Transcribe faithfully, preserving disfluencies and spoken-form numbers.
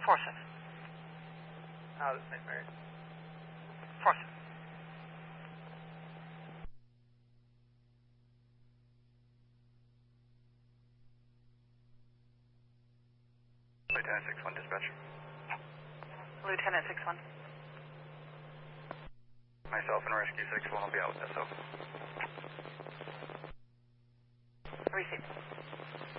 four seven. Uh, this is Saint Mary. four seven. Lieutenant six one dispatch. Lieutenant six one. Myself and Rescue six one will be out with S O. Receive.